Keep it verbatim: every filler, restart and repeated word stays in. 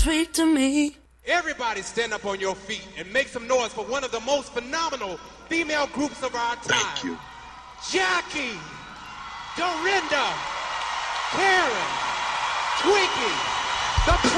speak to me. Everybody stand up on your feet and make some noise for one of the most phenomenal female groups of our time. Thank you. Jackie, Dorinda, Karen, Twinkie, the